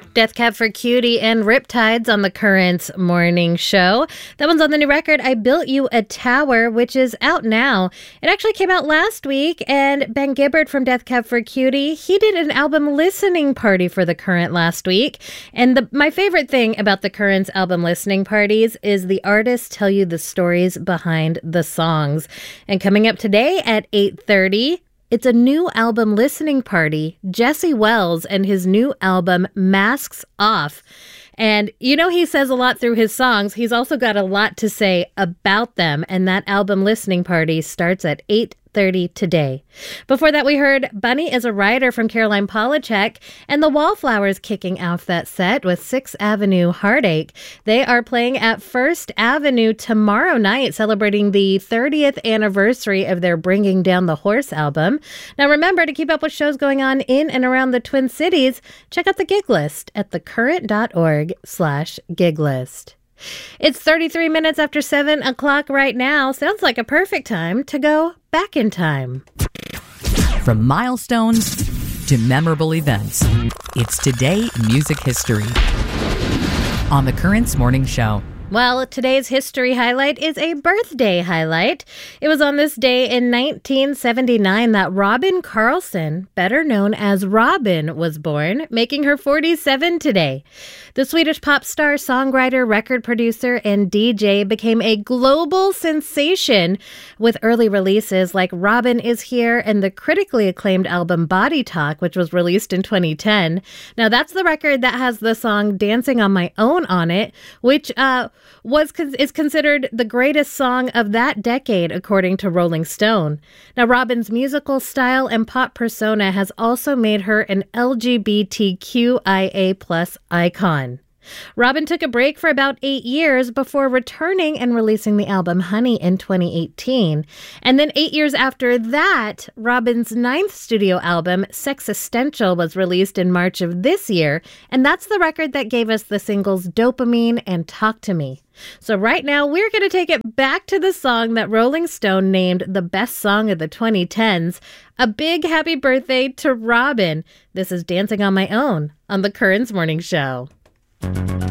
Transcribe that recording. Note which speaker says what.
Speaker 1: Death Cab for Cutie and Riptides on the Currents morning show. That one's on the new record, I Built You a Tower, which is out now. It actually came out last week, and Ben Gibbard from Death Cab for Cutie, he did an album listening party for The Current last week. And my favorite thing about The Current's album listening parties is the artists tell you the stories behind the songs. And coming up today at 8:30, it's a new album listening party, Jesse Wells and his new album, Masks Off. And you know he says a lot through his songs. He's also got a lot to say about them. And that album listening party starts at 8:30 today. Before that, we heard Bunny is a Rider from Caroline Polachek and the Wallflowers kicking off that set with 6th Avenue Heartache. They are playing at First Avenue tomorrow night, celebrating the 30th anniversary of their Bringing Down the Horse album. Now remember, to keep up with shows going on in and around the Twin Cities, check out the gig list at thecurrent.org/gig list. It's 33 minutes after 7 o'clock right now. Sounds like a perfect time to go back in time.
Speaker 2: From milestones to memorable events, it's Today in Music History on the Currents Morning Show.
Speaker 1: Well, today's history highlight is a birthday highlight. It was on this day in 1979 that Robin Carlson, better known as Robin, was born, making her 47 today. The Swedish pop star, songwriter, record producer, and DJ became a global sensation with early releases like Robin Is Here and the critically acclaimed album Body Talk, which was released in 2010. Now, that's the record that has the song Dancing on My Own on it, which is considered the greatest song of that decade, according to Rolling Stone. Now, Robin's musical style and pop persona has also made her an LGBTQIA+ icon. Robin took a break for about 8 years before returning and releasing the album Honey in 2018. And then 8 years after that, Robin's 9th studio album, Sexistential, was released in March of this year. And that's the record that gave us the singles Dopamine and Talk to Me. So right now, we're going to take it back to the song that Rolling Stone named the best song of the 2010s. A big happy birthday to Robin. This is Dancing on My Own on the Currents Morning Show.